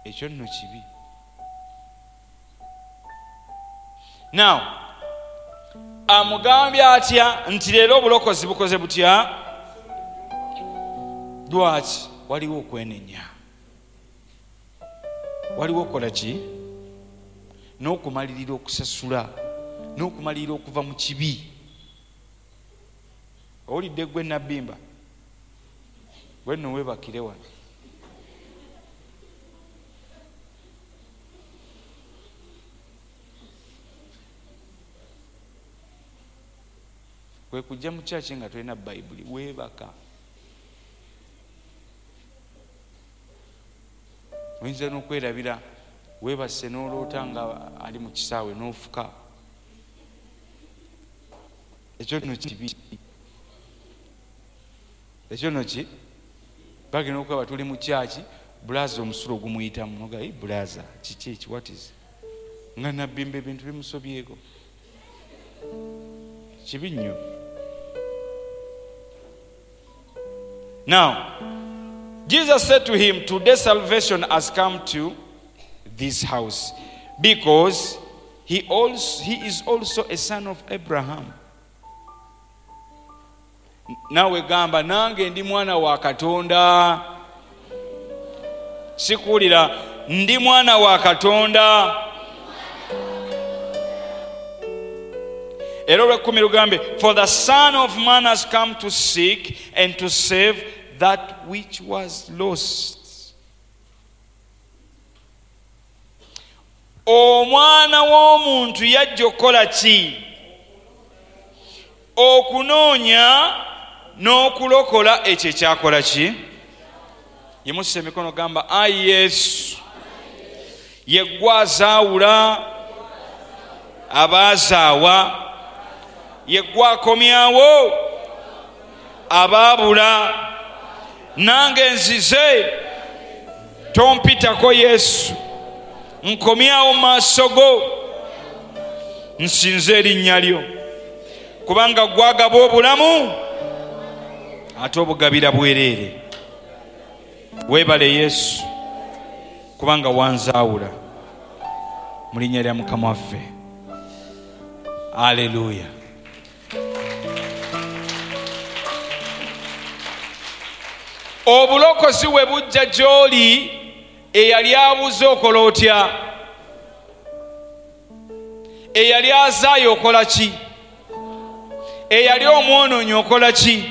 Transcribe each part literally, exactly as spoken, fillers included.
ekyo nno kibi. Now amugambye atya nti leero obulokozi bukoze butya? Lwaki? Waliwo okwenenya, waliwo okukola ki? N'okumalirira okusasula, n'okumalirira okuva mu kibi. Owulidde gwe Nabbimba? Gwe nno weebakire wano. Kwe kujja mu kyaki nga tolina Bayibuli, weebaka. Oyinza n'okwerabira weebase n'oloota nga ali mu kisaawe n'ofuka. Ekyo nno kibi. Ekyo nno ki? Bagenda okwaba tuli mu kyaki, bulaza omusulo gumuyitamu. Nogayi bulaza kiki eki? What is? Nga Nabbimba ebintu bimusobyeko. Kibi nnyo. Now, Jesus said to him, today salvation has come to this house, because he also he is also a son of Abraham. Nawe gamba nange ndi mwana wa Katonda. Sikulira ndi mwana wa Katonda. Era olw'ekkumi lugambe, for the Son of Man has come to seek and to save that which was lost. Omwana w'omuntu yajja okukola ki? Okunoonya n'okulokola ekyo ekyakola ki? Yimusa emikono gamba, ayi Yesu, ye ggwe azaawula abaazaawa, ye ggwe akomyawo abaabula. Nange nzize, tompitako Yesu, nkomyawo maaso go, nsinze erinnya lyo, kubanga gwagaba obulamu ate obugabira bwereere. Weebale Yesu, kubanga wanzaawula. Mu linnya lya Mukama waffe. Haleluya. Obulokozi we bujja gy'oli, eyali abuze okola otya? Eyali azaaye okola ki? Eyali omwonoonyi okola ki?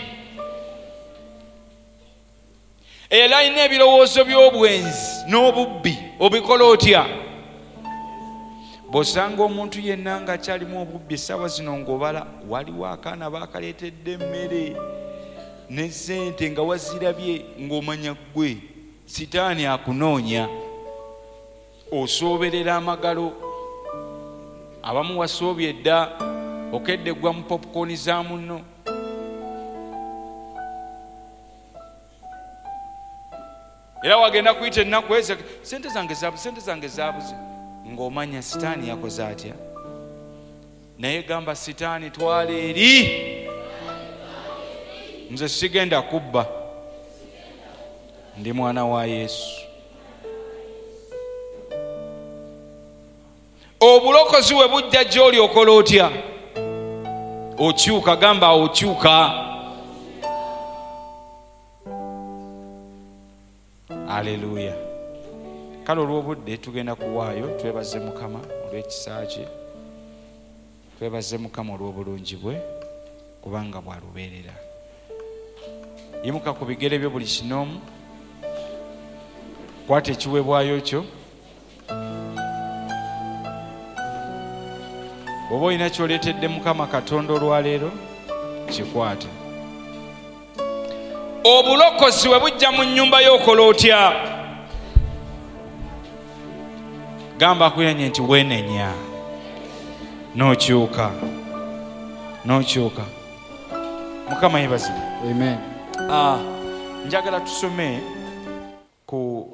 Eyali alina ebirowoozo by'obwenzi n'obubbi obikola otya? Bw'osanga omuntu yenna ng'akyalimu obubbi essaawa zino ng'obala, waliwo akaana baakaleetedde emmere ne ssente nga wazirabye, ng'omanya ggwe sitaani akunoonya. Osooberera amagalo, abamu wasoobye dda, okedde gwa mu popcorn za munno. Era wagenda kuyita ennaku ezo, sente zange zaabuze, sente zange zaabuze, ng'omanya sitaani yakoze atya. Naye gamba sitaani, twala eri, nze sigenda kubba, ndi mwana wa Yesu. Obulokozi we bujja gy'oli okola otya? Okyuka, gamba okyuka. Haleluya. Kale olw'obudde tugenda kuwaayo. Twebaze Mukama olw'ekisa kye, twebaze Mukama olw'obulungi bwe, kubanga bwalubeerera. Yimuka ku bigere byo buli kinoomu, kwata ekiweebwayo kyo. Oba olina kyoleetedde Mukama Katonda olwaleero, kikwate. Obulokozi we bujja mu nnyumba y'okola otya? Gamba akuyanye nti weenenya, n'okyuka, n'okyuka. Mukama yeebazibwe. Amen. Ah, njagala tusome ku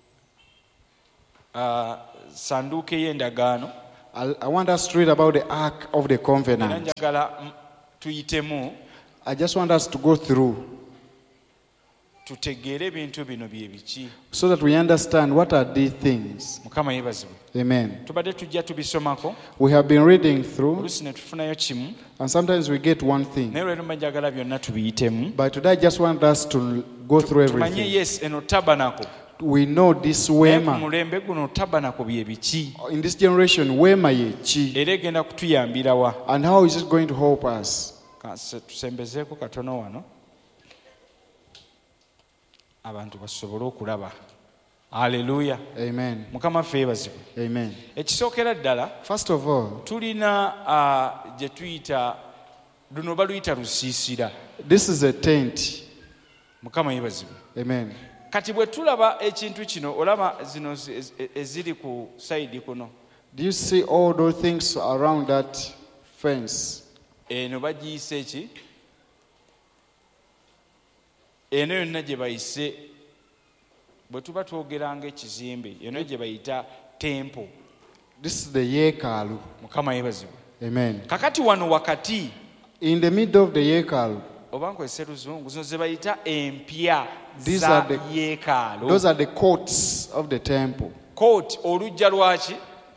uh, sanduuke y'endagaano. I want us to read about the Ark of the Covenant. Njagala tuyitemu. I just want us to go through. tutegeere ebintu bino bye biki. So that we understand what are these things. Mukama yeebazibwe. Amen. Tubadde tujja tubisomako. We have been reading through, Oluusi ne tufunayo kimu. and sometimes we get one thing. Naye leero mbajagala byonna tubiyitemu. But today I just want us to go through Tumanye everything. yes eno tabanako. We know this Naye ku Wema. mulembe guno tabanako bye biki. In this generation, Wema ye chi. Era egenda kutuyambira wa. And how is it going to help us? Kase tusembezeeko katono wano. Abantu basobole okulaba. Haleluya. Amen. Mukama ffe yeebazibwe. Amen. Ekisookera ddala First of all, tulina uh, gye tuyita luno baluyita lusiisira. this is a tent. Mukama yeebazibwe. Amen. Kati bwe tulaba ekintu kino olaba zino zi- ez- eziri ku sayidi kuno. Do you see all those things around that fence? Eno bagiyise eki? Eno yonna gye bayise bwe tuba twogeranga ekizimbe eno gye bayita tempo. This is the Yekalu. Mukama yeebazibwe. Amen. Kakati wano wakati In the middle of the Yekalu, oba nkozese luzungu zino ze bayita empya These za are the- yeekaalo. those are the courts of the temple. Kooti olujja lwaki?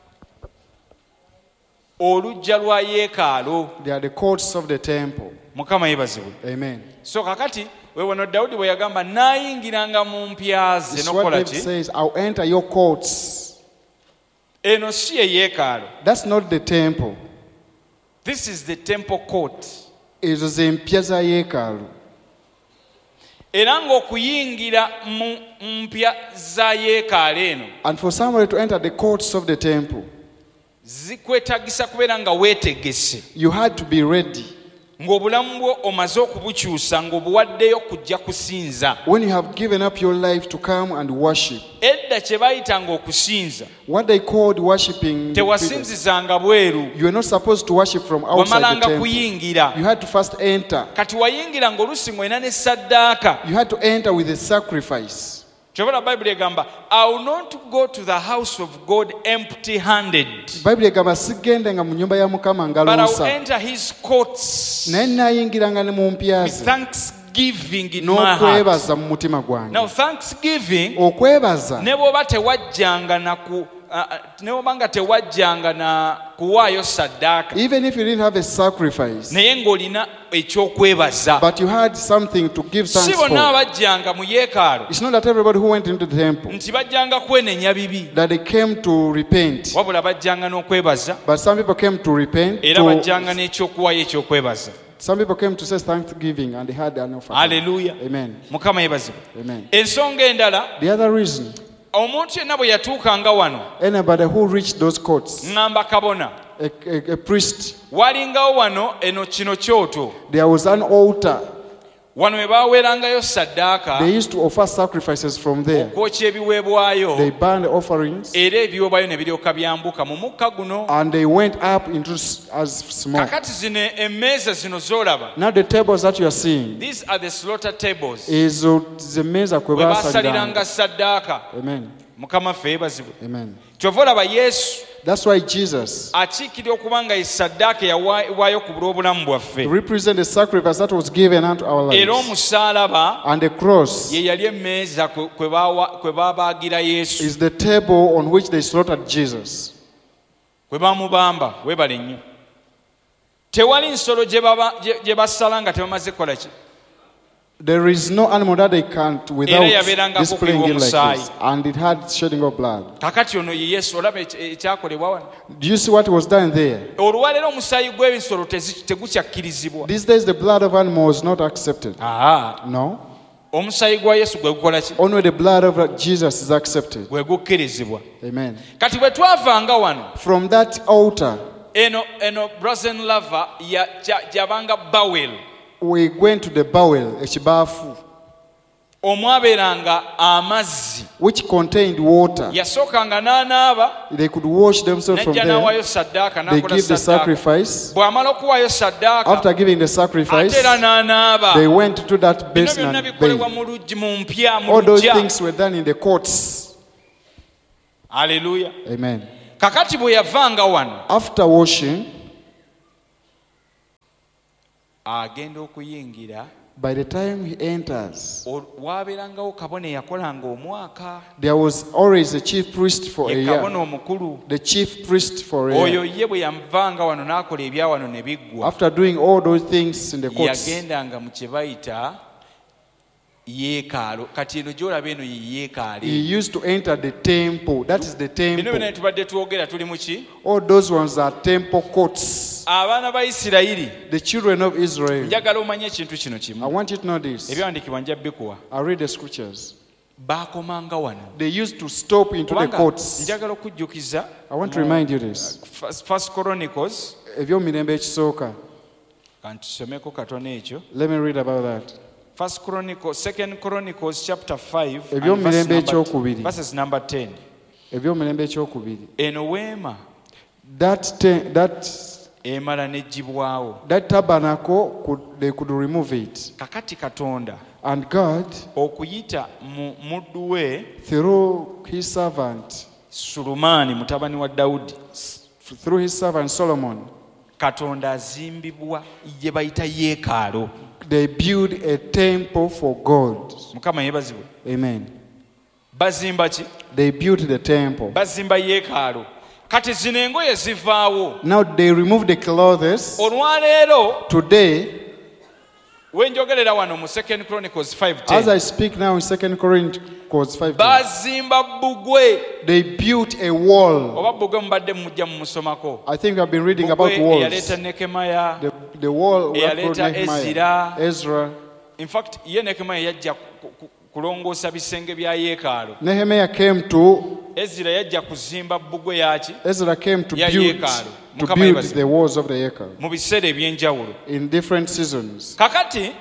Olujja lwa yeekaalo. They are the courts of the temple. Mukama yeebazibwe. Amen. So kakati we wano Dawudi bwe yagamba naayingiranga mu mpya ze This is what nokola David ki? says, I'll enter your courts. Eno si ye yeekaalo. That's not the temple. This is the temple court. It is in Piazza Yekalu. Era ng'okuyingira mu mpya za yeekaalo eno And for somebody to enter the courts of the temple, zikwetagisa kubeera nga weetegese you had to be ready. ng'obulamu bwo omaze okubukyusa ng'obuwaddeyo kujja kusinza. When you have given up your life to come and worship, Edda kye baayitanga okusinza what they called worshiping, tewasinzizanga bweru, you are not supposed to worship from outside the wamalanga temple. kuyingira. You had to first enter. Kati wayingira ng'oluusi mwena ne saddaaka. You had to enter with a sacrifice. Kyobala Bayibuli egamba, I will not go to the house of God empty handed, Bible egamba sigendenga mu nyumba ya Mukama but I will ngaluusa. enter his courts Naye nayingiranga ne mu mpya with ze thanksgiving in my heart. n'okwebaza mu mutima gwange. Now thanksgiving Okwebaza ne bw'oba tewajjanga na ku uh, ne bw'oba nga tewajjanga na kuwaayo saddaaka even if you didn't have a sacrifice, naye ng'olina ekyokwebaza. but you had something to give Si thanks bonna for. abajjanga mu yeekaalu It's not that everybody who went into the temple nti bajjanga kwenenya bibi, that they came to repent, wabula bajjanga n'okwebaza but some people came to repent. era To, bajjanga n'ekyokuwaayo ekyokwebaza. some people came to say thanksgiving and they had an offering. Haleluya. Amen. Mukama yeebazibwe. Amen. Ensonga endala, The other reason, omuntu yenna bwe yatuukanga wano anybody who reached those courts, ŋŋamba kabona a, a, a priest, walingawo wano eno kino kyoto there was an altar. wano we baaweerangayo saddaaka They used to offer sacrifices from there. okwokya ebiweebwayo They burned offerings era ebiweebwayo ne biryoka byambuka mu mukka guno. and they went up into s- as smoke. Kakati zino emmeeza zino z'olaba, Now the tables that you are seeing these are the slaughter tables is uh, the meza kwe we basaliranga. baasaliranga saddaaka. Amen. Mukama ffe yeebazibwe. Amen. Kyova olaba Yesu That's why Jesus akiikirira okuba nga ye saddaaka yawaayo ku bulw'obulamu bwaffe, represents the sacrifice that was given unto our era lives. omusaalaba And the cross ye yali emmeeza kwe- kwe baawa- kwe baabaagira Yesu, is the table on which they slaughtered Jesus. kwe baamubamba. Weebale nnyo. Tewali nsolo gye baba- gye- gye basala nga tebamaze kukola ki? There is no animal that they can't without yabeerangako displaying it like omusaayi. this. And it had shedding of blood. Kakati ono ye Yesu, olaba ekya- ekyakolebwa wano. Do you see what was done there? Olwaleero omusaayi gw'ebisolo tezi- tegukyakirizibwa. These days the blood of animals is not accepted. Aha. No. Omusaayi gwa Yesu gwe gukola ki? Only the blood of Jesus is accepted. Gwe gukkirizibwa. Amen. Kati bwe twavanga wano, From that altar, eno eno brazen lava ya- gya- gyabanga bawel we went to the bowel, ekibaafu, omwabeeranga amazzi. which contained water. Yasookanga n'anaaba, They could wash themselves from n'ajja there. n'awaayo saddaaka, They n'akola give the saddaaka. sacrifice. Bw'amala okuwaayo saddaaka, After giving the ate sacrifice, era n'anaaba. they went to that Bino basin byonna and bikolebwa bathed. mu luggi mu mpya mu All those luggya. things were done in the courts. Haleluya. Amen. Kakati bwe yavanga wano, After washing, agenda okuyingira By the time he enters, waabeerangawo kabona eyakolanga omwaka. there was always a chief priest for a Ye year. kabona omukulu. The chief priest for a Oyo year. ye bwe yamuvanga wano n'akola ebya wano ne biggwa. After doing all those things in the courts, Yagendanga mu kye bayita yeekaalo. Kati eno gy'olaba eno ye yeekaale. he used to enter the temple. That is the Bino byonna temple. tubadde twogera tuli mu ki? All those ones are temple courts. Abaana ba Isirayiri, The children of Israel. njagala omanye ekintu kino I kimu. want you to know this. Ebyawandiikibwa nja bikuwa. I'll read the scriptures. Baakomanga wano. They used to stop into the Kubanga courts. njagala okujjukiza I want to remind you this. First- First Chronicles, Ebyomirembe ekisooka. kantusomeko katono ekyo. Let me read about that. First Chronicles, Second Chronicles chapter five, and Ebyomirembe verse number- ekyokubiri. verses number ten. Ebyomirembe ekyokubiri. Eno weema That te- that emala n'eggyibwawo. that tabernacle could they could remove it, Kakati Katonda and God okuyita mu muddu we through his servant Sulumaani mutabani wa Dawudi, through his servant Solomon, Katonda azimbibwa gye bayita yeekaalo. they built a temple for God. Mukama yeebazibwe. Amen. Bazimba ki? They built the temple. Bazimba yeekaalo. Kati zino engoye zivaawo. Now they remove the clothes. Olwaleero Today, wenjogerera wano mu Second Chronicles five as ten, I speak now in Second Chronicles five, bazimba bbugwe. they built a wall. Oba bbugwe mubadde mujja mumusomako. I think I've been reading about Bbugwe walls. eyaleeta Nekemaya. The, the wall Eyaleeta what brought Nehemiah, Ezra. Ezra. In fact, ye Nekemaya yajja ku- ku- kulongoosa bisenge bya yeekaalo. Nehemiah came to Ezra yajja kuzimba bbugwe yaki Ezra came to Ya build yeekaalu. to Mukama build yebaze. the walls of the Yekal mu biseera eby'enjawulo. in different seasons. Kakati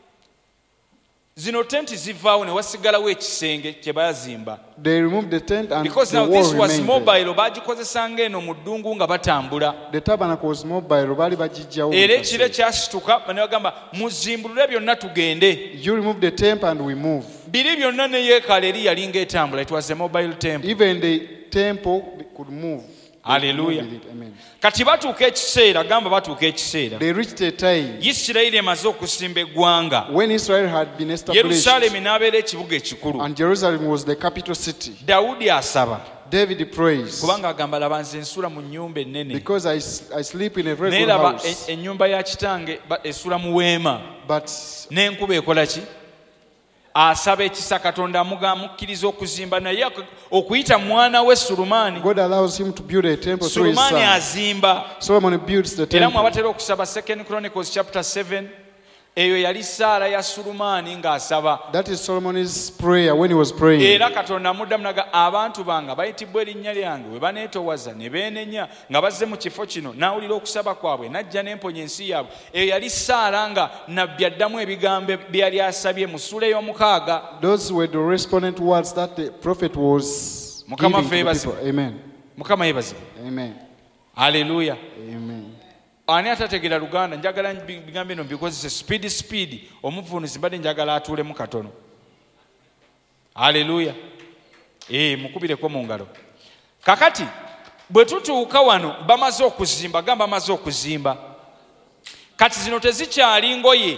zino tenti zivaawo ne wasigalawo ekisenge kye baazimba. They removed the tent and Because the now wall this was remained there. mobile, baagikozesanga eno mu ddungu nga batambula. The tabernacle was mobile. Bali bagijjawo Era mu ekiro kaseera. kyasituka ne bagamba muzimbulule byonna tugende. You remove the temple and we move. Biri byonna ne yeekaalo eri yali ng'etambula. It was a mobile temple. Even the temple could move. They could Hallelujah. move with it. Amen. Kati batuuka ekiseera, gamba batuuka ekiseera. They reached a time Isirayiri emaze okusimba eggwanga. when Israel had been established Yerusaalemi n'abeera ekibuga ekikulu. and Jerusalem was the capital city. Dawudi asaba. David prays Kubanga agamba laba nze nsula mu nnyumba ennene. because I, s- I sleep in a very Naye good laba house. e- ennyumba ya kitange ba- esula mu weema. But N'enkuba ekola ki? Asaba ekisa Katonda amuga amukkiriza okuzimba naye ak- okuyita mwana we Sulumaani. God allows him to build a temple through his Sulumaani son. azimba. Solomon builds the Era temple. mwabatera okusaba Second Chronicles chapter seven. Eyo yali ssaala ya Sulumaani ng'asaba. That is Solomon's prayer when he was praying. Era Katonda amuddamu naga abantu bange bayitibwa erinnya lyange we baneetowaza ne beenenya nga bazze mu kifo kino n'awulira okusaba kwabwe n'ajja n'emponya ensi yaabwe. Eyo yali ssaala nga nabbi addamu ebigambo bye yali asabye mu ssuula ey'omukaaga. Those were the respondent words that the prophet was Mukama giving to the favours. people. Amen. Mukama yeebazibwe. Amen. Haleluya. Amen. Ani atategeera Luganda njagala bigambo bino bikozese speed speed omuvunuzi mbadde njagala atuulemu katono. Haleluya. Eh, mukubireko mu ngalo. Kakati bwe tutuuka wano bamaze okuzimba, gamba bamaze okuzimba. Kati zino tezikyali ngoye.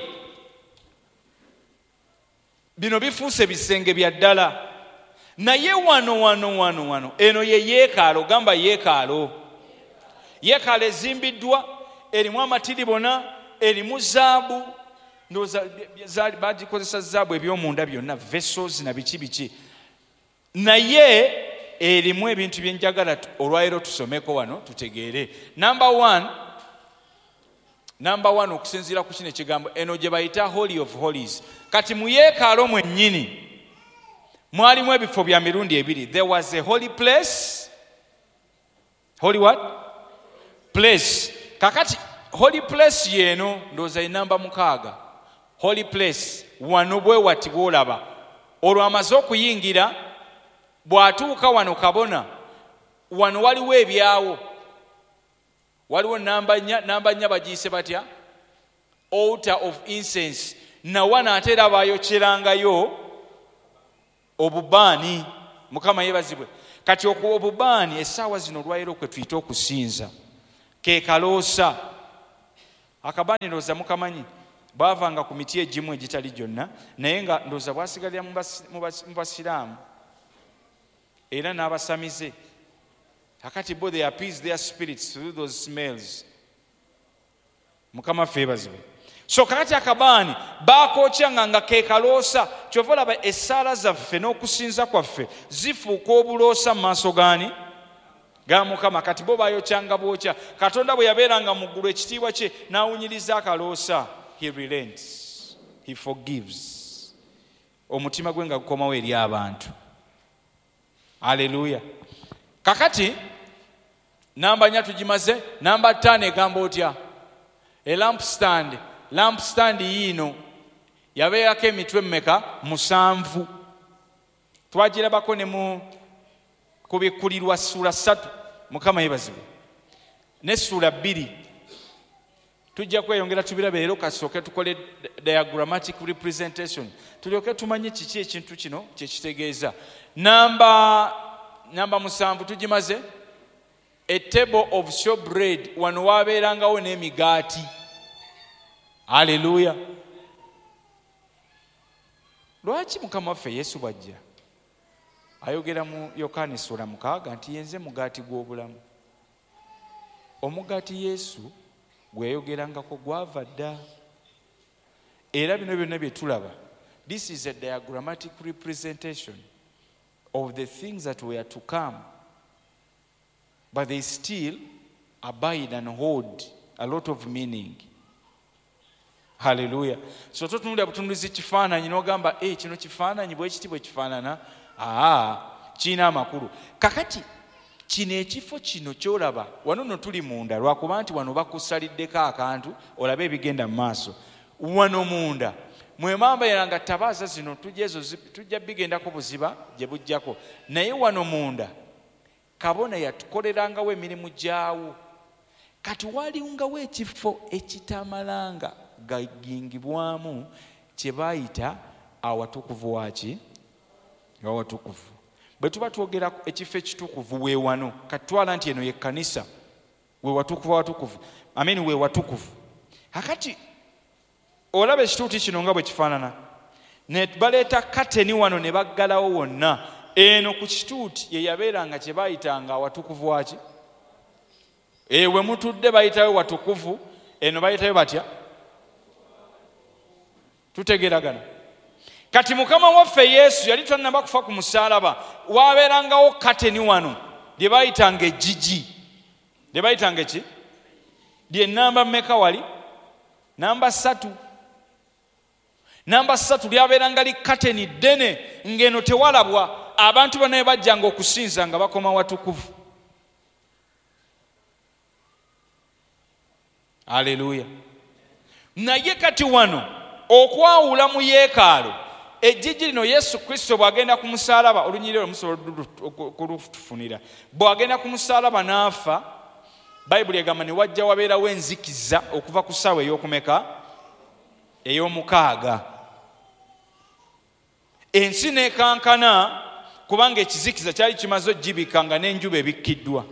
Bino bifuuse bisenge bya ddala. Naye wano wano wano wano eno ye yeekaalo, gamba yeekaalo. Yeekaalo ezimbiddwa erimu amatiribona, erimu zaabu, ndowooza bagikozesa zaabu eby'omunda byonna, vessels na biki biki. Naye erimu ebintu bye njagala olwaleero tusomeko wano tutegeere. Number one, number one okusinziira ku kino ekigambo eno gye bayita Holy of Holies. Kati mu yeekaalo mwennyini mwalimu ebifo bya mirundi ebiri. There was a holy place. Holy what? Place. Kakati holy place yeno ndowooza enamba mukaaga. Holy place wano bwe wati bw'olaba. Olwo amaze okuyingira bw'atuuka wano kabona wano waliwo ebyawo. Waliwo namba nnya, namba nnya bagiyise batya? Altar of incense. Na wana ate era baayokyerangayo obubaani. Mukama yeebazibwe. Kati okuwa obubaani essaawa zino olwaleero kwe tuyita okusinza ke kaloosa. Akabaani ndowooza mukamanyi. baavanga ku miti egimu egitali gyonna, naye nga ndowooza bwasigalira mu basiraamu era n'abasamize. Kakati bo they appease their spirits through those smells. Mukama ffe yeebazibwe. So kakati akabaani baakokyanga nga ke kaloosa. Kyova olaba essaala zaffe n'okusinza kwaffe zifuuka obuloosa mu maaso gaani ga Mukama. Kati bo baayokyanga bookya. Katonda bwe yabeeranga mu ggulu ekitiibwa kye n'awunyiriza akaloosa, he relents, he forgives. Omutima gwe nga gukomawo eri abantu. Haleluya. Kakati namba nnya tugimaze. Namba ttaano egamba otya? A lamp stand. Lamp stand yiino yabeerako emitwe mmeka? Musanvu. Twagirabako ne mu kubikkulirwa ssuula ssatu. Mukama yeebazibwe. Ne ssuula bbiri. Tujja kweyongera tubirabe leero kasooke tukole diagrammatic representation. Tulyoke tumanye kiki ekintu kino kye kitegeeza. Namba namba musanvu tugimaze. A table of showbread. Wano waabeerangawo n'emigaati. Haleluya. Lwaki Mukama waffe Yesu bw'ajja ayogera mu Yokaana essula mukaaga nti yenze mugaati gw'obulamu? Omugaati Yesu gwe yayogerangako gwava dda. Era bino byonna bye tulaba, this is a diagrammatic representation of the things that were to come, but they still abide and hold a lot of meaning. Haleluya. So tutunulira butunulizi kifaananyi n'ogamba eh kino kifaananyi bwe kiti bwe kifaanana, aa kiina amakulu. Kakati kino ekifo kino kyolaba wano no tuli munda, lwakuba nti wano bakusaliddeko akantu olabe ebigenda mu maaso. Wano munda mwe mamba yeranga tabaaza zino tujja ezo tujja bigendako buziba gye bujjako, naye wano munda kabona yatukolerangawo emirimu gyawo. Kati walingawo ekifo ekitamalanga gagingibwamu kye baayita awatukuvu waki? Awatukuvu. Bwe tuba twogera ekifo ekitukuvu we wano, kati twala nti eno ye kkanisa, we watukuvu awatukuvu, ameni we watukuvu. Kakati olaba ekituuti kino nga bwe kifaanana, ne baleeta kateni wano ne baggalawo wonna. Eno ku kituuti ye yabeeranga kye baayitanga awatukuvu waki? Ewe mutudde bayitayo watukuvu, eno bayitayo batya? Tutegeragana. Kati Mukama waffe Yesu yali tannaba kufa ku musaalaba, waabeerangawo kateni wano lye bayitanga ejjigi. Lye bayitanga eki? Lye namba mmeka wali? Namba ssatu. Namba ssatu lyabeeranga li kateni ddene, ng'eno tewalabwa. Abantu bonna bajjanga okusinza nga bakoma watukuvu. Haleluya. Naye kati wano okwawula mu yeekaalu, ejjigi lino Yesu Kristo bw'agenda ku musaalaba, olunyiriro olumusobola kulufunira, bw'agenda ku musaalaba n'afa, Bayibuli egamba ne wajja wabeerawo enzikiza okuva ku ssaawa ey'okumeka? Ey'omukaaga. Ensi n'ekankana kubanga ekizikiza kyali kimaze ogibika nga n'enjuba ebikkiddwa.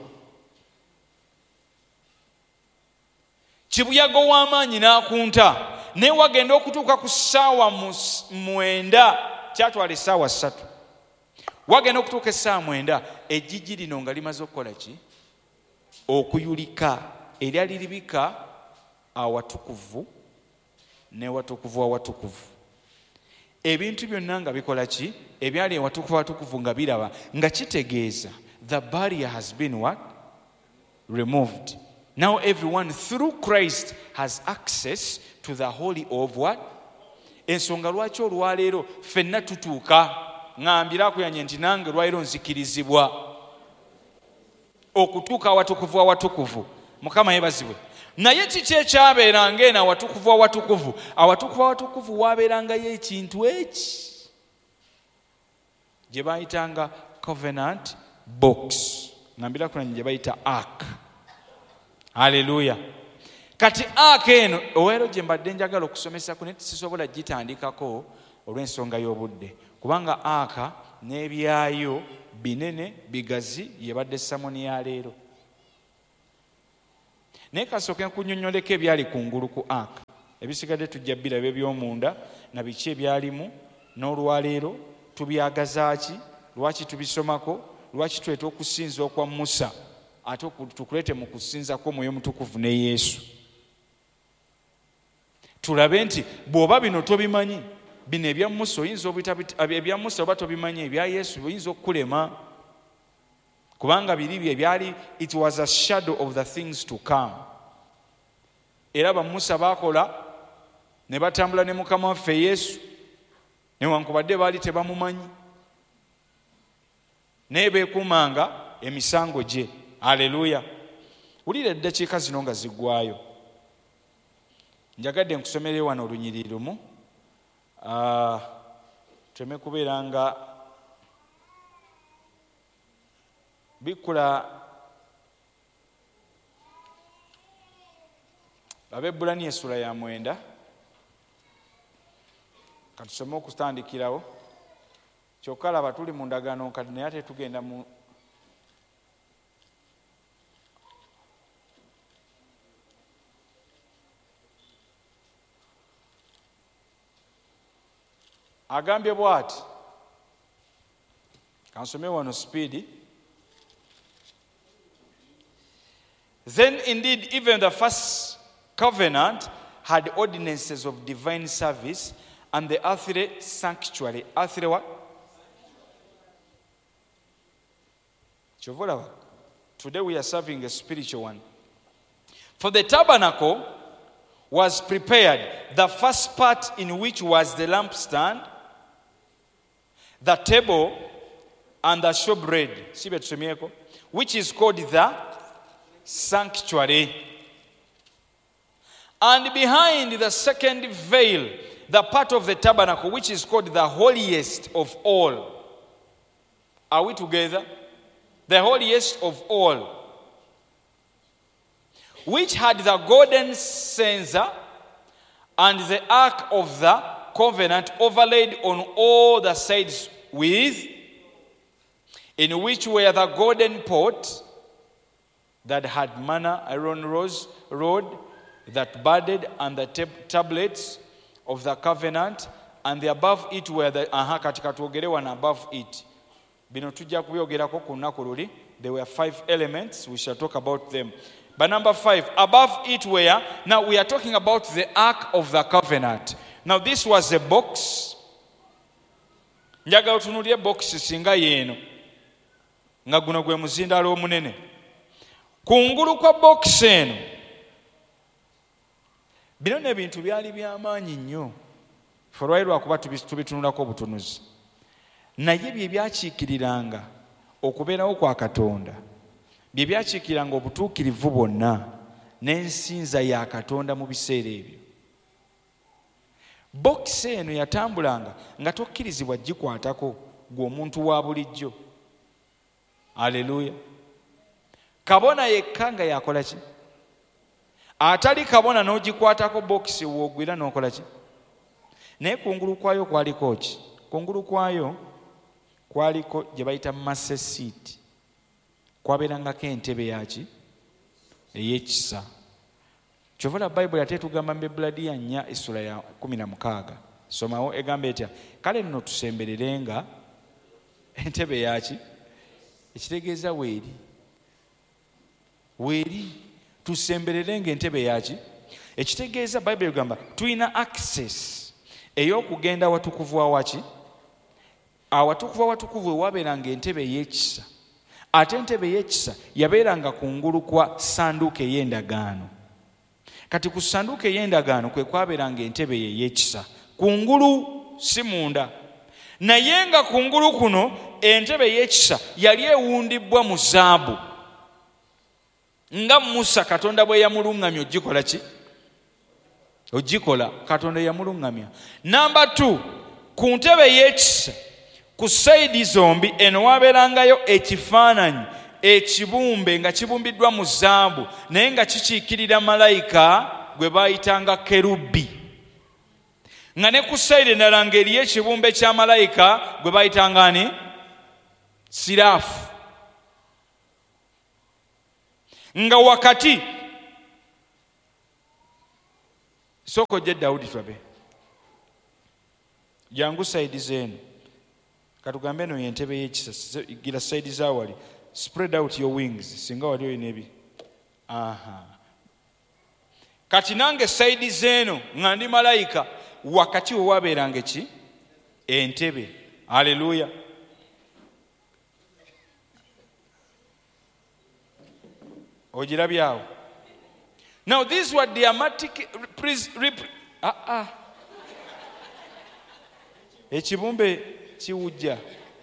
Kibuyaga w'amaanyi n'akunta, naye wagenda okutuuka ku ssaawa mwenda, kyatwala essaawa ssatu. Wagenda okutuuka essaawa mwenda, ejjigi lino nga limaze okukola ki? Okuyulika. Eryali libika awatukuvu ne watukuvu awatukuvu. Ebintu byonna nga bikola ki? Ebyali awatukuvu awatukuvu nga biraba, nga kitegeeza the barrier has been what? Removed. Now everyone through Christ has access to the holy of what? Ensonga lwaki olwaleero ffenna tutuuka, ngambiraku yanye nti nange lwaleero nzikirizibwa okutuuka awatukuvu awatukuvu. Mukama yeebazibwe. Naye kiki ekyabeeranga eno awatukuvu awatukuvu? Awatukuvu awatukuvu waabeerangayo ekintu eki gye baayitanga covenant box. Ngambiraku yanye gye bayita ark. Haleluya. Kati aka eno oweero gye mbadde njagala okusomesa ku neti sisobola gitandikako olw'ensonga y'obudde, kubanga aka n'ebyayo binene bigazi yebadde samoni ya leero. Naye kasooke nkunnyonnyoleko ebyali kungulu ku aka. ebisigadde tujja biraba eby'omunda na biki ebyalimu n'olwaleero tubyagazaaki lwaki tubisomako lwaki tuleta okusinza okwa Musa ate tukulete mu kusinzako Omwoyo Mutukuvu ne Yesu. Tulabe nti bw'oba bino tobimanyi, bino ebya Musa oyinza ebya Musa oba tobimanyi, ebya Yesu oyinza okukulema kubanga biri bye byali, it was a shadow of the things to come. Era ba Musa bakola ne batambula ne Mukama waffe Yesu newankubadde baali tebamumanyi naye beekumanga emisango gye. Haleluya. Wulira eddakiika zino nga ziggwayo. Njagadde nkusomere wano olunyiriri lumu tuleme kubeera nga bikula. Abaebbulaniya essula ya mwenda katusome okutandikirawo kyokka laba tuli mu ndagaano kati naye ate tugenda mu agambye bw'ati. Kansome wano speedi. Then indeed even the first covenant had ordinances of divine service and the earthly sanctuary. Earthly what? Today we are serving a spiritual one. For the tabernacle was prepared, the first part in which was the lampstand, the table, and the showbread, which is called the sanctuary. And behind the second veil, the part of the tabernacle, which is called the holiest of all. Are we together? The holiest of all, which had the golden censer and the ark of the covenant overlaid on all the sides with, in which were the golden pot that had manna, Aaron rose, rod that budded, and the tab- tablets of the covenant, and the above it were the aha katika tuogere wana above it. Bino tujja kubyogerako ku nnaku luli. There were five elements. We shall talk about them. But number five, above it were, now we are talking about the Ark of the Covenant. Now this was a box. Njagala otunuulire box singa yeeno nga guno gwe muzindaalo omunene. Kungulu kwa box eno bino n'ebintu byali by'amaanyi nnyo. Olwali lwakuba tubitunulako obutunuzi. Naye bye byakiikiriranga okubeerawo kwa Katonda, bye byakiikiriranga obutuukirivu bwonna n'ensinza ya Katonda mu biseera ebyo. Bokisi eno yatambulanga nga tokkirizibwa gikwatako gwe omuntu wa bulijjo. Haleluya. Kabona yekka nga yakola ki? Atali kabona n'ogikwatako bokisi woogwira n'okola ki? Naye kungulu kwayo kwaliko ki? Kungulu kwayo kwaliko gye bayita master seat. Kwabeerangako entebe yaki? Ey'ekisa. Kyova Bayibuli ate tugamba mu Ebulaniya nnya essula ya kumi na mukaaga. Somawo egamba etya? Kale nno tusembererenga entebe yaki? Ekitegeeza weeri. Weeri. Tusembererenga entebe yaki? Ekitegeeza Bayibuli egamba tulina access ey'okugenda watukuvu waki? Awatukuvu watukuvu ewabeeranga entebe ey'ekisa. Ate entebe ey'ekisa yabeeranga kungulu kwa sanduuko ey'endagaano. Kati ku sanduuko ey'endagaano kwe kwabeeranga entebe ey'ekisa. Kungulu si munda. Naye nga kungulu kuno entebe ey'ekisa yali ewundibbwa mu zaabu. Nga Musa Katonda bwe yamulungamya ogikola ki? Ogikola Katonda yamulungamya. Number two, ku ntebe ey'ekisa ku sayidi zombi eno wabeerangayo ekifaananyi ekibumbe nga kibumbiddwa mu zaabu naye nga kikiikirira malayika gwe baayitanga kerubi. Nga ne ku sayidi endala ng'eriyo ekibumbe kya malayika gwe baayitanga ani? Siraafu. Nga wakati soko je Daudi twabe jangu side zenu katugambe no yentebe y'ekisa gira side zawali spread out your wings singa wali oyinebi aha kati nange side zeno ngandi malaika wakati waberange ki entebe haleluya ojirabyawo. Now these were dramatic ah ah ekibumbe kiwujja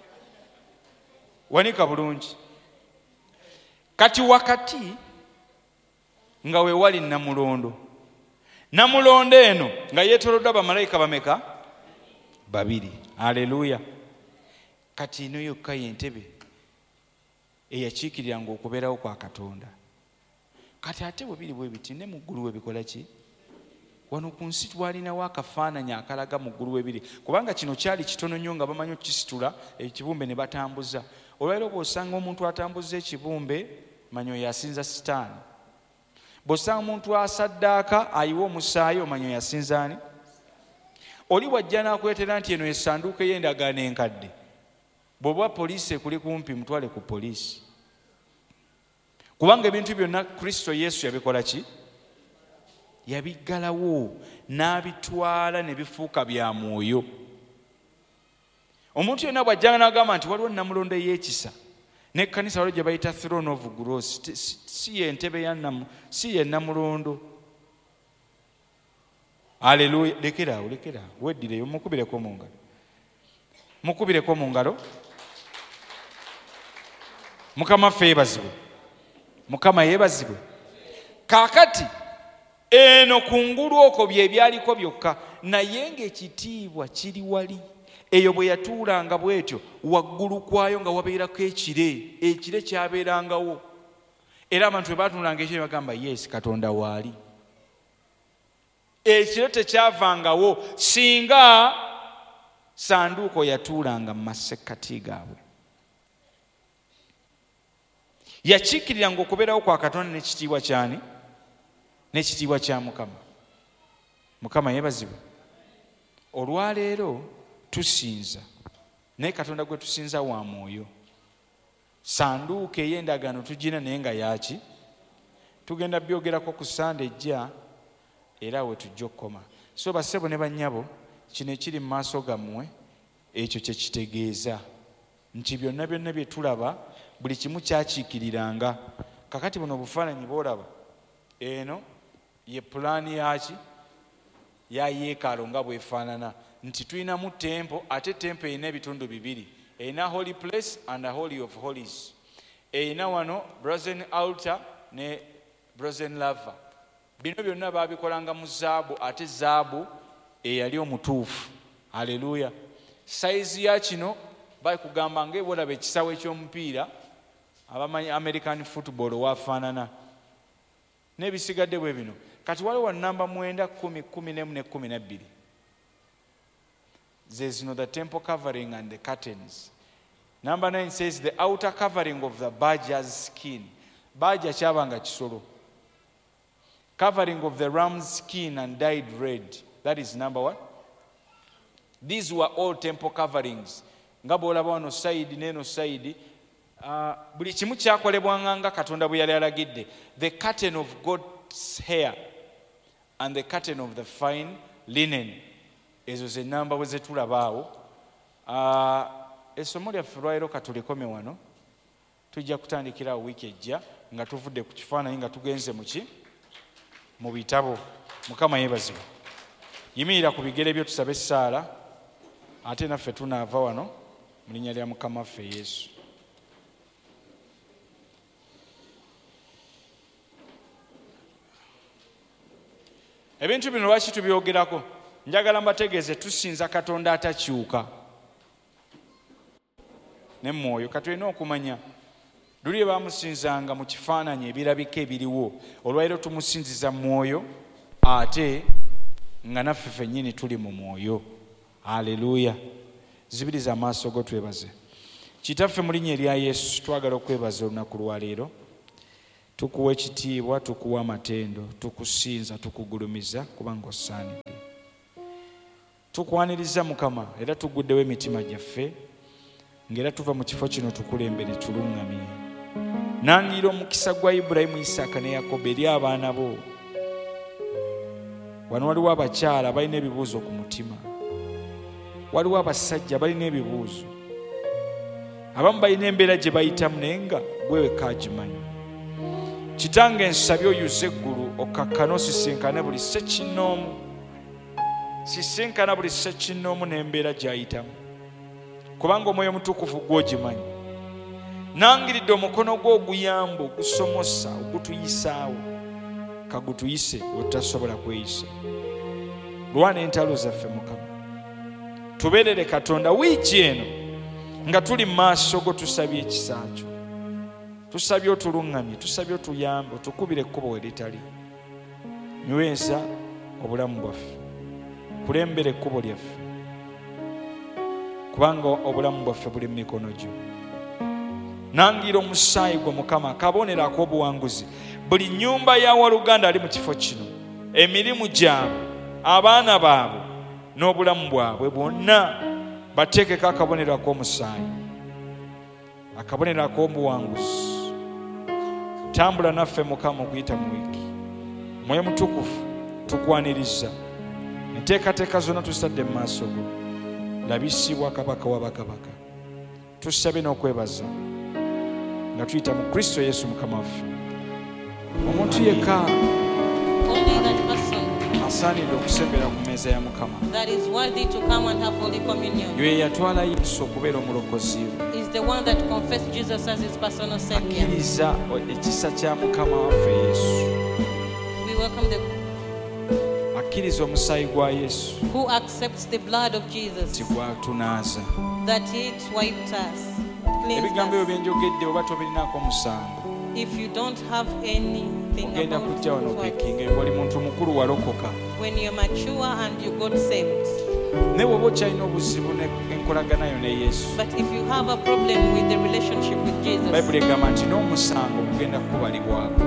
wanika bulungi kati wakati nga we wali namulondo namulondo eno nga yetolodde abamalayika bameka babiri haleluya kati ino yokka yentebe eyakiikiriranga okubeerawo kwa Katonda kati ate bwe biri bwe biti ne mu ggulu we bikola ki wano ku nsi twalinawo akafaananyi akalaga mu ggulu we biri kubanga kino kyali kitono nnyo nga bamanyi okukisitula ekibumbe ne batambuza olwaliro bw'osanga omuntu atambuza ekibumbe manyi oyo yasinza sitaani bw'osanga omuntu asaddaaka ayiwa omusaayi omanyi oyo yasinza ani oli wajja n'akwetera nti eno essanduuko ey'endagaano enkadde bw'oba poliisi ekuli kumpi mutwale ku poliisi kubanga ebintu byonna Kristo Yesu yabikola ki yabiggalawo n'abitwala ne bifuuka bya mwoyo. Omuntu yenna bw'ajjanga n'agamba nti waliwo namulondo ey'ekisa n'ekkanisa waliwo gye bayita throne of grace si yentebe ya namu si ye namulondo haleluya lekeraawo lekeraawo weddireyo mukubireko mu ngalo mukubireko mu ngalo Mukama ffe yeebazibwe Mukama yeebazibwe. Kaakati eno kungulu okwo bye byaliko byokka naye ng'ekitiibwa kiri wali eyo bwe yatuulanga bw'etyo waggulu kwayo nga wabeerako ekire ekire kyabeerangawo era abantu bwe baatuulanga ekyo bagamba yes Katonda waali ekire tekyavangawo singa sanduuko yatuulanga mu masekkati gaabwe. Yakiikiriranga okubeerawo kwa Katonda n'ekitiibwa kyani n'ekitiibwa kya Mukama. Mukama yeebazibwe. Olwaleero tusinza naye Katonda gwe tusinza wa mwoyo. Sanduuko ey'endagaano tugina naye nga yaki tugenda byogerako ku Sande ejja era we tujja okukoma. So bassebo ne bannyabo kino ekiri mu maaso gammwe ekyo kye kitegeeza nti byonna byonna bye tulaba buli kimu kyakiikiriranga. Kakati buno obufaananyi bw'olaba eno ye pulaani yaki ya yeekaalu nga bwefaanana nti tulinamu tempo ate tempo erina ebitundu bibiri erina holy place and a holy of holies erina wano brazen altar ne brazen lava. Bino byonna baabikolanga mu zaabu ate zaabu eyali omutuufu haleluya. Sayizi ya kino bakugamba ng'ebwolaba ekisawo eky'omupiira abamanyi American football waafaanana n'ebisigadde bwe bino. Kati waliwo namba mwenda kumi kumi n'emu ne kumi na bbiri ze zino the temple covering and the curtains. Number nine says the outer covering of the badger's skin. Badger kyabanga kisolo. Covering of the ram's skin and dyed red. That is number one. These were all temple coverings. Nga bw'olaba wano side n'eno side uh, buli kimu kyakolebwanga nga Katonda bwe yali alagidde. The curtain of God's hair and the curtain of the fine linen. Ezo ze namba bwe zetulabaawo. Uh, essomo lyaffe lwaliro katulikome wano. Tujja kutandikira wiiki ejja nga tuvudde ku kifaananyi nga tugenze mu ki mu bitabo. Mukama yeebazibwe. Yimirira ku bigere byo tusabe essaala ate naffe tunaava wano mu linnya lya Mukama waffe Yesu. Ebintu bino lwaki tubyogerako? Njagala mbategeeze tusinza Katonda atakyuka ne mwoyo. Katulina okumanya luli baamusinzanga mu kifaananyi ebirabika ebiriwo olwaliro tumusinziza mwoyo ate nga naffe ffennyini tuli mu mwoyo. Haleluya. Zibiriza amaaso go twebaze. Kitaffe mu linnya erya Yesu twagala okwebaza olunaku lwa leero. tukuwa ekitiibwa, tukuwa amatendo, tukusinza, tukugulumiza kubanga osaanidde. Tukwaniriza Mukama era tuguddewo emitima gyaffe ng'era tuva mu kifo kino tukulembere tuluŋŋamye. Nangira omukisa gwa Ibulayimu, Isaaka ne Yakobo eri abaana bo. Wano waliwo abakyala balina ebibuuzo ku mutima, waliwo abasajja balina ebibuuzo, abamu balina embeera gye bayitamu naye nga gwe wekka agimanyi. Kitange nsabye oyuze eggulu okakkane osisinkane buli ssekinnoomu, sisinkana buli ssekinnoomu n'embeera gy'ayitamu, kubanga Omwoyo Mutukuvu gw'ogimanyi. Nangiridde omukono gwo oguyamba, ogusomosa, ogutuyisaawo, kagutuyise wetutasobola kweyisa. Lwana entalo zaffe Mukama, tubeerere Katonda wiiki eno nga tuli mu maaso go, tusabye ekisa kyo, tusabye otuluŋŋamye, tusabye otuyambe, otukubire ekkubo we litali. Nyweza obulamu bwaffe, kulembera ekkubo lyaffe, kubanga obulamu bwaffe buli mu mikono gyo. Nangira omusaayi gwe Mukama kabonero ak'obuwanguzi buli nnyumba ya waluganda ali mu kifo kino, emirimu gyabwe, abaana baabwe n'obulamu bwabwe bwonna bateekeko akabonero ak'omusaayi, akabonero ak'obuwanguzi. Tambula naffe Mukama okuyita mu wiiki. Mwoyo Mutukuvu tukwaniriza enteekateeka zonna tusadde mu maaso go, labisibwa Kabaka wa bakabaka. Tusabe n'okwebaza nga tuyita mu Kristo Yesu Mukama waffe. Omuntu yekka asaanidde okusembera ku mmeeza ya Mukama ye yatwala Yesu okubeera omulokozi we, akkiriza ekisa kya Mukama waffe Yesu, akkiriza omusaayi gwa Yesu nti gwatunaaza. Ebigambo ebyo bye njogedde oba tobirinaako musango, ogenda kujja wano okekinga oli muntu mukulu walokoka. Ne bw'oba okyalina obuzibu n'enkolaganayo ne Yesu, Bayibuli egamba nti n'omusango gugenda kukubalibwako.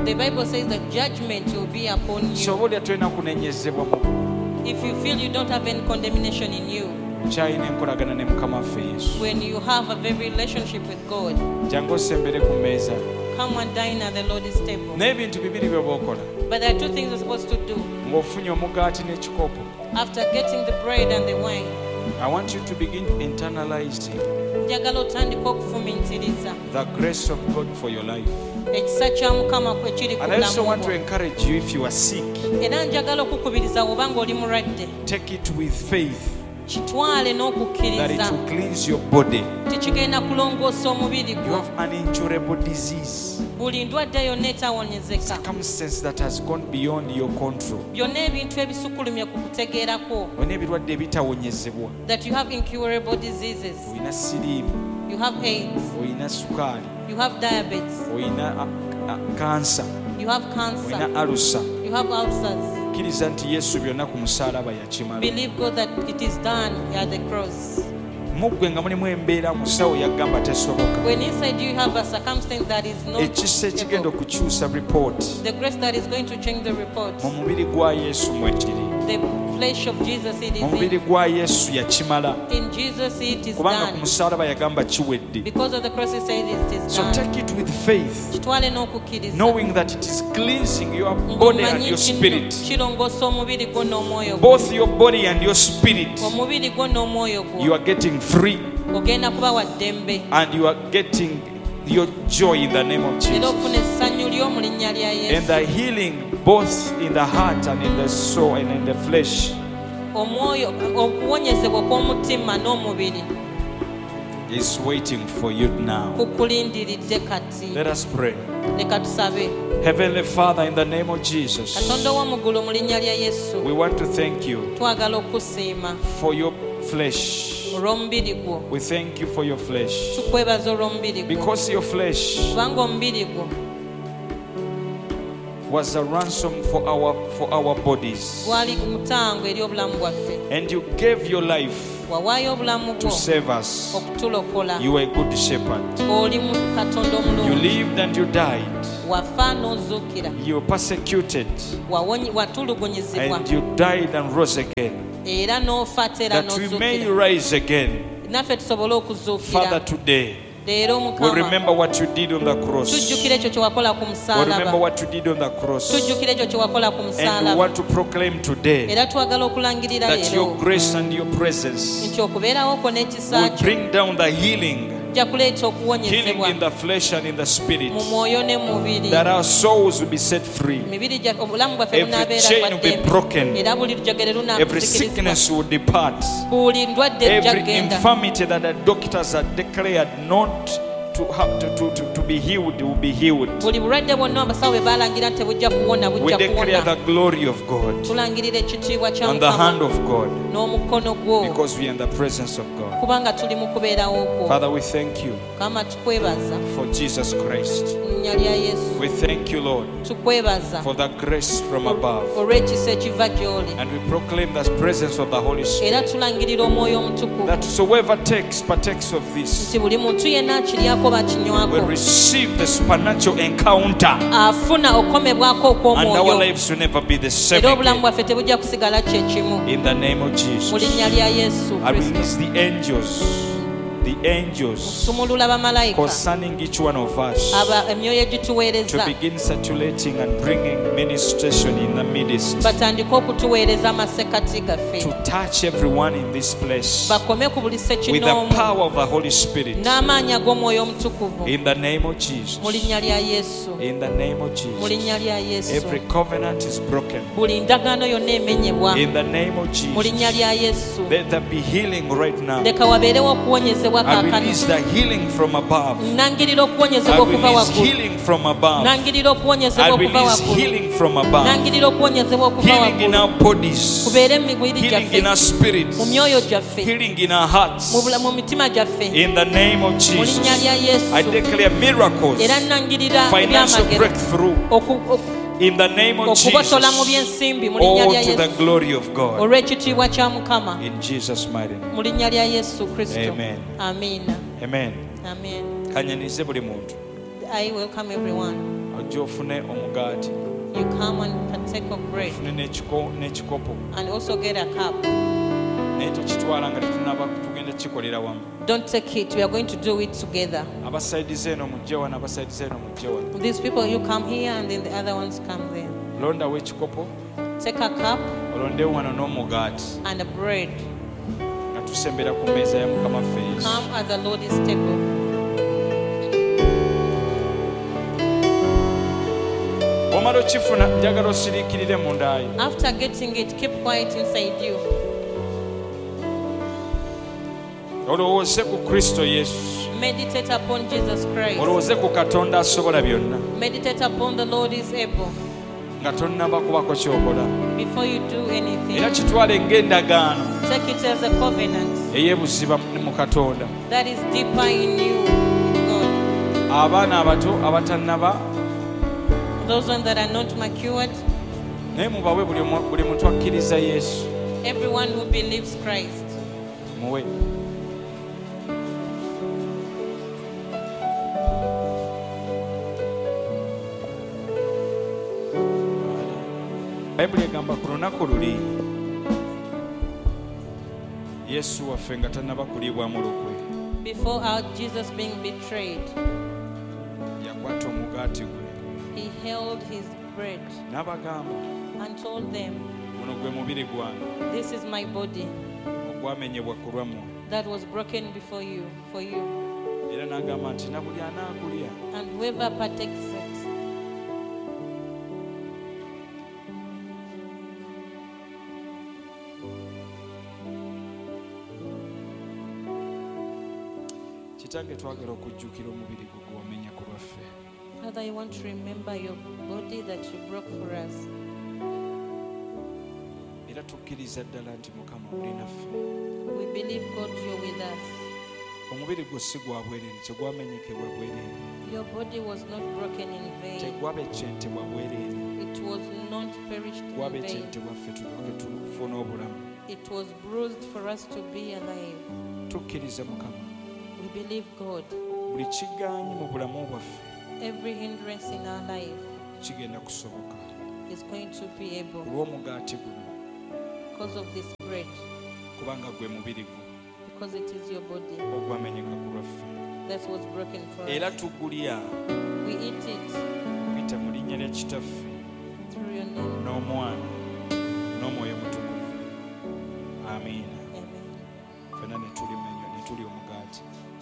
So oba olya tolina kunenyezebwa mu if you feel you don't have any condemnation in you, kyalina enkolagana ne Mukama waffe Yesu, when you have a very relationship with God, jangu osembere ku mmeeza. come and dine at the Lord's table. N'ebintu bibiri by'oba okola But there are two things you're supposed to do. ng'ofunye omugaati n'ekikopo. After getting the bread and the wine, I want you to begin internalizing njagala otandika okufumiitiriza the grace of God for your life. ekisa kya Mukama kwe kiri ku And I also want bulamu to bwo. encourage you, if you are sick, Era njagala okukubiriza obanga oli mulwadde, take it with faith kitwale that it n'okukkiriza will cleanse your body. tikigenda kulongoosa omubiri You gwo. have an incurable disease, Buli ndwadde yonna etawonyezeka, circumstance that has gone beyond your control. byonna ebintu ebisukulumye ku kutegeerako, Olina ebirwadde ebitawonyezebwa. that you have incurable diseases. Olina siriimu, You have AIDS, olina sukaali, you have diabetes, olina kansa, you have cancer, olina alusa. you have ulcers. Kkiriza nti Yesu byonna ku musaalaba yakimala. Believe God that it is done at the cross. Muggwe nga mulimu embeera musawo yagamba tesoboka. When inside you have a circumstance that is not Ekisa ekigenda able, okukyusa report the grace that is going to change the report, mu mubiri gwa Yesu mwekiri. the flesh of Jesus it Mu is mubiri in. gwa Yesu yakimala. In Jesus it is Kubanga ku done. musaalaba yagamba kiwedde. Because of the cross he said it is So done. take it with faith, Kitwale n'okukkiriza, knowing that it is cleansing your body and ng'omanyi your kino spirit. kirongoosa omubiri gwo n'omwoyo gwo. Both your body and your spirit. Omubiri gwo n'omwoyo You gwo are getting free ogenda kuba wa ddembe, and you are getting your joy in the name of era Jesus. ofuna essanyu lyo mu linnya lya And Yesu. the healing both in the heart and in the soul and in the flesh Omwoyo, okuwonyezebwa kw'omutima n'omubiri is waiting for you now. kukulindiridde kati. Let us pray. Leka tusabe. Heavenly Father, in the name of Jesus, Katonda ow'omuggulu mu linnya lya Yesu, we want to thank you twagala okusiima for your flesh. olw'omubiri gwo. We thank you for your flesh. Tukwebaza olw'omubiri gwo, Because your flesh kubanga omubiri gwo was a ransom for our for our bodies. gwali mutango eri obulamu bwaffe, And you gave your life wawaayo obulamu to bwo save us. okutulokola. You are a good shepherd. Oli mu Katonda You omulungi. lived and you died. Wafa n'ozuukira. You were persecuted Wawonyi- watulugunyizibwa. and you died and rose again. Era n'ofa ate era That we may n'ozuukira. rise again. Naffe tusobole Father, okuzuukira. today Leero we Mukama remember what you did on the cross. tujjukira ekyo kye wakola ku We remember musaalaba. what you did on the cross. Tujjukira ekyo kye wakola ku And we musaalaba. want to proclaim today Era twagala okulangirira that your leero grace and your presence nti okubeerawo kwo n'ekisa will kyo bring down the healing, kujja kuleeta healing okuwonyezebwa in the flesh and in the spirit, mu mwoyo ne mu mubiri. that our souls will be set free. Emibiri gya- obulamu bwaffe Every bunaabeera chain bwa will be ddembe. broken. Era buli lujegere Every lunaakuzikirizibwa. sickness will depart. Buli ndwadde Every ejjagenda. infirmity that the doctors had declared not to have to, to, to, to be healed will be healed. Buli bulwadde bwonna abasawo bwe baalangira nti tebujja kuwona We bujja declare kuwona. the glory of God Tulangirira ekitiibwa kya and the hand Mukama of God n'omukono gwo because we are in the presence of God. kubanga tuli mu kubeerawo kwo. Father, we thank you Mukama tukwebaza for Jesus Christ. mu linnya lya Yesu. We thank you, Lord, Tukwebaza for the grace from above. olw'ekisa ekiva gy'oli. And we proclaim the presence of the Holy Spirit. Era tulangirira omwoyo omutukuvu That whosoever takes, partakes of this, nti buli muntu yenna akiryako will bakinywako receive the supernatural encounter. afuna okomebwako And our okw'omwoyo. lives will never be the same Era obulamu again. bwaffe tebujja kusigala kye kimu. In the name of Mu Jesus. linnya lya Yesu I Kristo. release the angels, the angels Sumulula bamalayika concerning each one of us aba emyoyo to egituweereza begin circulating and bringing ministration in the midst, batandike okutuweereza amasekati gaffe. to touch everyone in this place Bakome ku buli with the sekinoomu power of the Holy Spirit. n'amaanyi ag'omwoyo omutukuvu. In the name of Jesus. Mu linnya lya Yesu. In the name of Mu Jesus. linnya lya Yesu. Every covenant is broken. Buli ndagaano yonna emenyebwa. In the name of Mu linnya Jesus. lya Yesu. Let there be healing right now. Leka wabeerewo okuwonyezebwa I kaakano. release the healing from above. Nangirira I okuwonyezebwa okuva release waggulu. healing from above. Nangirira I okuwonyezebwa okuva release waggulu. healing from above. Nangirira okuwonyezebwa okuva Healing in waggulu. our bodies. Kubeere mu mibiri Healing in gyaffe, our spirits. mu myoyo gyaffe, Healing in our hearts. mu bula- mu mitima gyaffe. In the name of Mu Jesus. linnya lya Yesu. I declare miracles. Era nangirira Financial ebyamagero breakthrough. oku- oku- In the name of okubotola mu Jesus. by'ensimbi mu linnya All lya to the Yesu. glory of God. Olw'ekitiibwa kya Mukama In Jesus' mighty name. mu linnya lya Yesu Kristo. Amen. Amiina. Amen. Amen. Kanyanize buli muntu. I welcome everyone. Ojja ofune omugaati. You come and partake of bread Ofune n'ekiko- n'ekikopo. and also get a cup. Naye tokitwala nga tetunaba tugenda kikolera wamu. Don't take it. We are going to do it together. Abasaidize eno mujje wano, abasaidize eno mujje wano. These people, you come here and then the other ones come there. Londawo ekikopo, Take a cup olondewo wano n'omugaati and a bread. nga tusembera ku mmeeza ya Mukama waffe Yesu. Come at the Lord's table. Bw'omala okifuna njagala osiriikirire munda yo. After getting it, keep quiet inside you. Olowooze ku Kristo Yesu. Meditate upon Jesus Christ. Olowooze ku Katonda asobola byonna. Meditate upon the Lord is able Nga tonnaba kubako kyokola. before you do Era anything. kitwale ng'endagaano Take it as a covenant ey'ebuziba mu Katonda. that is deeper in you with God. Abaana abato abatannaba Those ones that are not matured, naye mubawe buli omu- buli muntu akkiriza Yesu. everyone who believes Christ. Muwe. Bayibuli egamba ku lunaku luli Yesu waffe nga tannaba kuliibwamu lukwe. Before our Jesus being betrayed, Yakwata omugaati gwe he held his bread n'abagamba, and told them, guno gwe mubiri gwange "This is my body ogwamenyebwa ku lwammwe. that was broken before you, for you. Era n'agamba nti na buli anaagulya And whoever partakes it Kitange twagala okujjukira omubiri gwe gwe wamenya ku lwaffe. Father, I want to remember your body that you broke for us. Era tukkiriza ddala nti Mukama oli naffe. We believe, God, you're with us. Omubiri gwe si gwa bwereere, tegwamenyekebwa bwereere. Your body was not broken in vain. Tegwabecentebwa bwereere. It was not perished in vain. Gwabecentebwa ffe tulyoke tufune obulamu. It was bruised for us to be alive. tukkiriza Mukama We believe God. buli kigaanyi mu bulamu bwaffe Every hindrance in our life kigenda kusoboka is going to be able ku lw'omugaati guno because of this bread, kubanga gwe mubiri gwo because it is your body ogwamenyeka ku lwaffe that was broken for era us. tugulya We eat it okuyita mu linnya lya kitaffe through your name. n'omwana n'omwoyo mutukuvu amiina Amen. ffenna ne tuli menyo ne tuli omugaati